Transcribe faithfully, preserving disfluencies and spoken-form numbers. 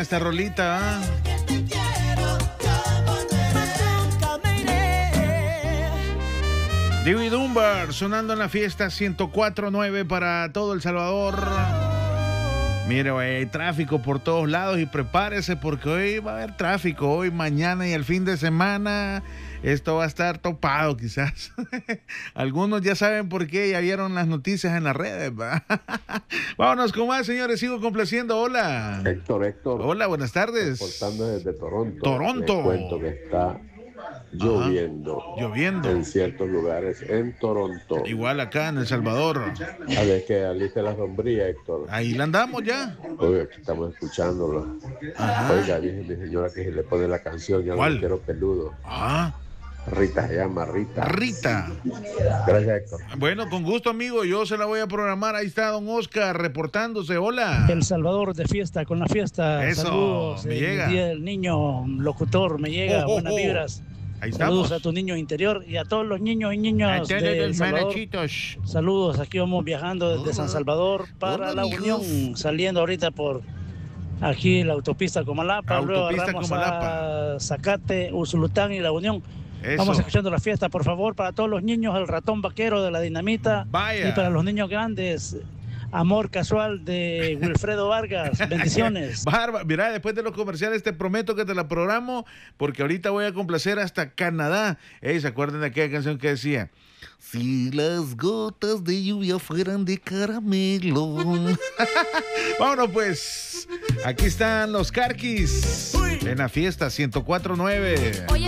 esta rolita, ¿ah? Dewey Dunbar sonando en la fiesta ciento cuatro punto nueve para todo El Salvador. Mire, güey, hay tráfico por todos lados y prepárese porque hoy va a haber tráfico, hoy, mañana y el fin de semana. Esto va a estar topado quizás. Algunos ya saben por qué, ya vieron las noticias en las redes, ¿va? Vámonos con más, señores, sigo complaciendo. Hola. Héctor, Héctor. Hola, buenas tardes. Reportando desde Toronto. Toronto. Les cuento que está lloviendo. Ajá. Lloviendo. En ciertos lugares en Toronto. Igual acá en El Salvador. A ver que aliste la sombría, Héctor. Ahí la andamos ya. Oiga, aquí estamos escuchándolo. Ajá. Oiga, dice mi señora que se le pone la canción, ya ¿Cuál? no quiero peludo. Ah. Rita se llama Rita. Rita. Gracias, Héctor. Bueno, con gusto, amigo. Yo se la voy a programar. Ahí está don Oscar reportándose. Hola. El Salvador de fiesta, con la fiesta. Eso, saludos. me el llega. Día del niño locutor, me llega. Oh, oh, buenas oh. vibras. Ahí Saludos estamos. a tu niño interior y a todos los niños y niñas de El Salvador. Saludos, aquí vamos viajando desde San Salvador para Hola, La amigos. Unión, saliendo ahorita por aquí la autopista Comalapa, luego Autopista agarramos Comalapa. a Zacate, Usulután y La Unión. Eso. Vamos escuchando la fiesta, por favor, para todos los niños, el ratón vaquero de la dinamita. Vaya. Y para los niños grandes, Amor Casual de Wilfredo Vargas. Bendiciones. Barba, mira, después de los comerciales te prometo que te la programo porque ahorita voy a complacer hasta Canadá. Ey, ¿se acuerdan de aquella canción que decía? Si las gotas de lluvia fueran de caramelo. Vámonos pues. Aquí están los Carquis en la fiesta ciento cuatro punto nueve.